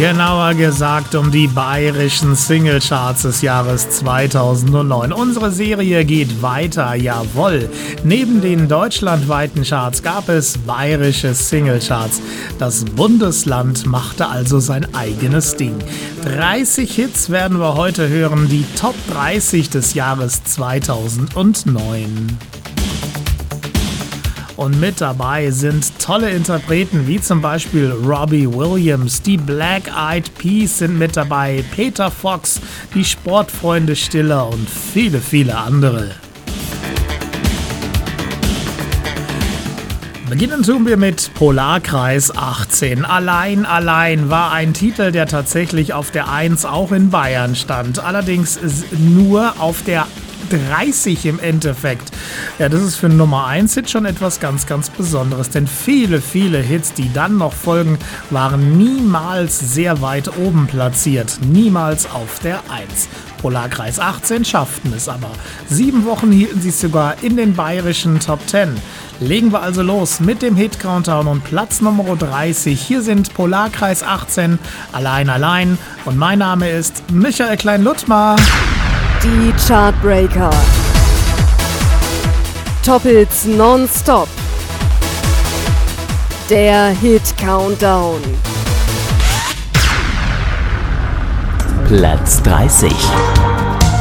Genauer gesagt um die bayerischen Singlecharts des Jahres 2009. Unsere Serie geht weiter, jawohl. Neben den deutschlandweiten Charts gab es bayerische Singlecharts. Das Bundesland machte also sein eigenes Ding. 30 Hits werden wir heute hören, die Top 30 des Jahres 2009. Und mit dabei sind tolle Interpreten wie zum Beispiel Robbie Williams, die Black Eyed Peas sind mit dabei, Peter Fox, die Sportfreunde Stiller und viele, viele andere. Beginnen tun wir mit Polarkreis 18. Allein war ein Titel, der tatsächlich auf der 1 auch in Bayern stand. Allerdings nur auf der 30 im Endeffekt. Ja, das ist für einen Nummer 1 Hit schon etwas ganz, ganz Besonderes, denn viele, viele Hits, die dann noch folgen, waren niemals sehr weit oben platziert. Niemals auf der 1. Polarkreis 18 schafften es aber. 7 Wochen hielten sie es sogar in den bayerischen Top 10. Legen wir also los mit dem Hit-Countdown und Platz Nummer 30. Hier sind Polarkreis 18, Allein und mein Name ist Michael Klein-Luttmar. Die Chartbreaker. Top-Hits nonstop. Der Hit-Countdown. Platz 30.